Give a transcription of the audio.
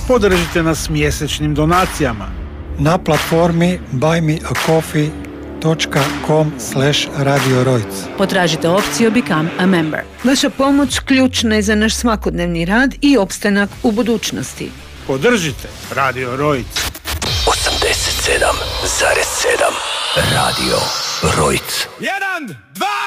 Podržite nas mjesečnim donacijama na platformi buymeacoffee.com/Radio Rojc. Potražite opciju Become a Member. Vaša pomoć ključna je za naš svakodnevni rad i opstanak u budućnosti. Podržite Radio Rojc. 87,7 Radio Rojc. 1, 2